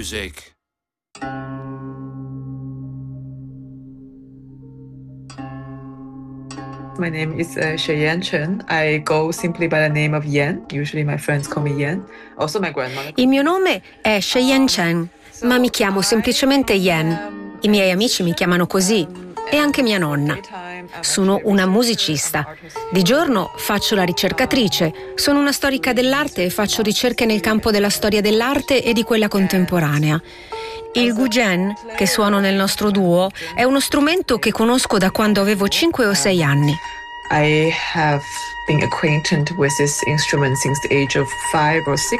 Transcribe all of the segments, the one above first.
music. My name is Cheyenne Chen. I go simply by the name of Yen. Usually my friends call me Yen. Also my grandmother. Il mio nome è Cheyenne Chen, ma mi chiamo semplicemente Yen. I miei amici mi chiamano così, e anche mia nonna. Sono una musicista. Di giorno faccio la ricercatrice, sono una storica dell'arte e faccio ricerche nel campo della storia dell'arte e di quella contemporanea. Il guzheng, che suono nel nostro duo, è uno strumento che conosco da quando avevo 5 o 6 anni. I have been acquainted with this instrument since the age of 5 or 6.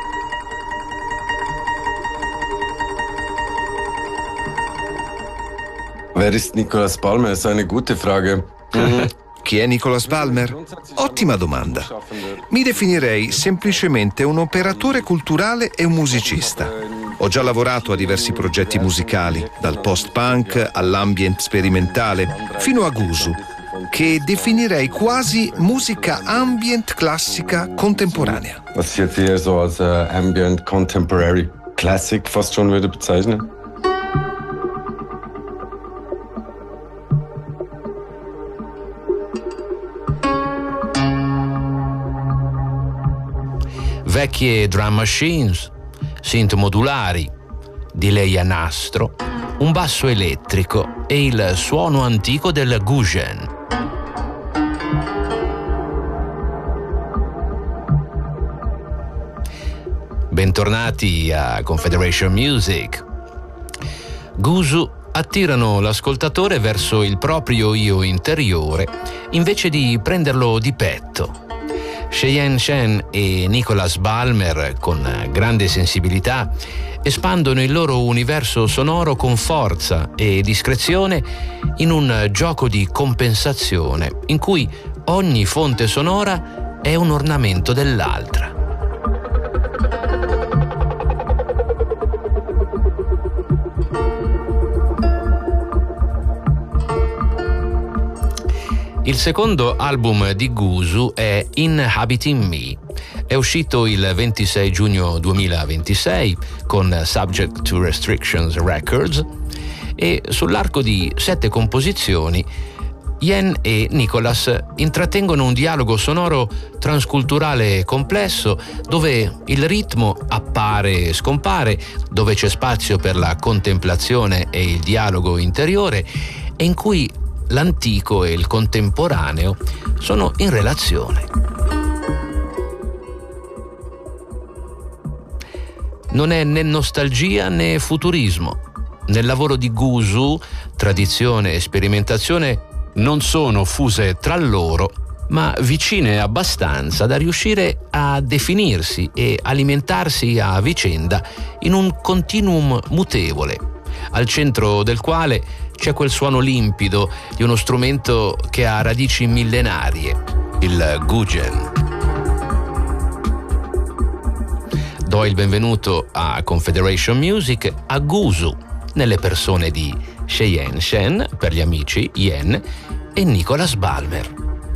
Wer ist Nicolas Balmer? Das ist eine gute Frage. Chi è Nicolas Balmer? Ottima domanda. Mi definirei semplicemente un operatore culturale e un musicista. Ho già lavorato a diversi progetti musicali, dal post-punk all'ambient sperimentale, fino a Gusu, che definirei quasi musica ambient classica contemporanea. Was ich jetzt eher so als ambient contemporary classic fast schon würde bezeichnen. Vecchie drum machines, synth modulari, delay a nastro, un basso elettrico e il suono antico del guzheng. Bentornati a Confederation Music. Gusu attirano l'ascoltatore verso il proprio io interiore invece di prenderlo di petto. Cheyenne Chen e Nicolas Balmer, con grande sensibilità, espandono il loro universo sonoro con forza e discrezione in un gioco di compensazione in cui ogni fonte sonora è un ornamento dell'altra. Il secondo album di Gusu è Inhabiting Me. È uscito il 26 giugno 2026 con Subject to Restrictions Records e sull'arco di 7 composizioni Yen e Nicolas intrattengono un dialogo sonoro transculturale complesso dove il ritmo appare e scompare, dove c'è spazio per la contemplazione e il dialogo interiore e in cui l'antico e il contemporaneo sono in relazione. Non è né nostalgia né futurismo. Nel lavoro di Gusu, tradizione e sperimentazione non sono fuse tra loro, ma vicine abbastanza da riuscire a definirsi e alimentarsi a vicenda in un continuum mutevole, al centro del quale c'è quel suono limpido di uno strumento che ha radici millenarie, il guzheng. Do il benvenuto a Confederation Music a Gusu, nelle persone di Cheyenne Chen, per gli amici Yen, e Nicolas Balmer.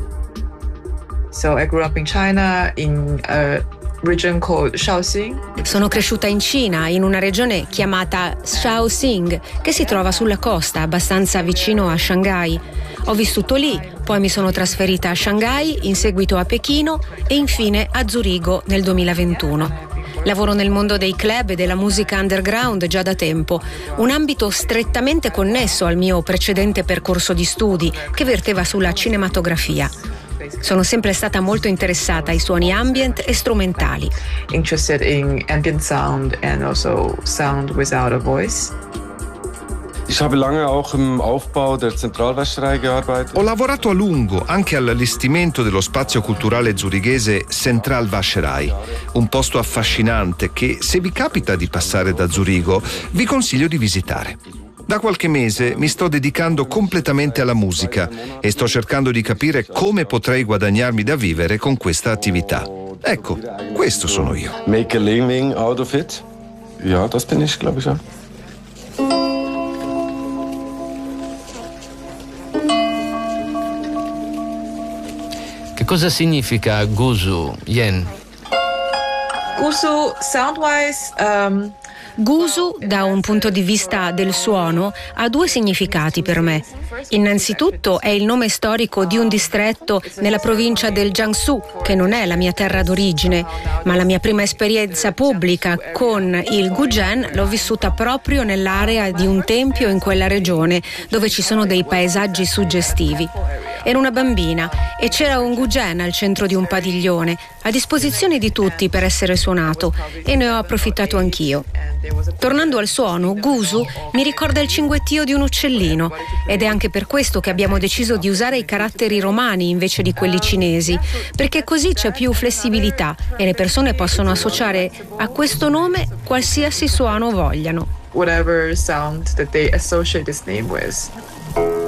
So I grew up in China in a region called Shaoxing. Sono cresciuta in Cina, in una regione chiamata Shaoxing, che si trova sulla costa, abbastanza vicino a Shanghai. Ho vissuto lì, poi mi sono trasferita a Shanghai, in seguito a Pechino e infine a Zurigo nel 2021. Lavoro nel mondo dei club e della musica underground già da tempo, un ambito strettamente connesso al mio precedente percorso di studi che verteva sulla cinematografia. Sono sempre stata molto interessata ai suoni ambient e strumentali. Interested in ambient sound and also sound without a voice. Ich habe lange auch im Aufbau der Zentralwäscherei gearbeitet. Ho lavorato a lungo anche all'allestimento dello spazio culturale zurighese Zentralwäscherei, un posto affascinante che, se vi capita di passare da Zurigo, vi consiglio di visitare. Da qualche mese mi sto dedicando completamente alla musica e sto cercando di capire come potrei guadagnarmi da vivere con questa attività. Ecco, questo sono io. Make a living out of it. Ja, das bin ich, glaube ich, ja. Che cosa significa Gusu, Yen? Gusu, sound-wise, Gusu, da un punto di vista del suono, ha due significati per me. Innanzitutto è il nome storico di un distretto nella provincia del Jiangsu, che non è la mia terra d'origine, ma la mia prima esperienza pubblica con il Guzheng l'ho vissuta proprio nell'area di un tempio in quella regione, dove ci sono dei paesaggi suggestivi. Ero una bambina e c'era un Guzheng al centro di un padiglione, a disposizione di tutti per essere suonato, e ne ho approfittato anch'io. Tornando al suono, Gusu mi ricorda il cinguettio di un uccellino, ed è anche per questo che abbiamo deciso di usare i caratteri romani invece di quelli cinesi, perché così c'è più flessibilità e le persone possono associare a questo nome qualsiasi suono vogliano. Whatever sound that they associate this name with.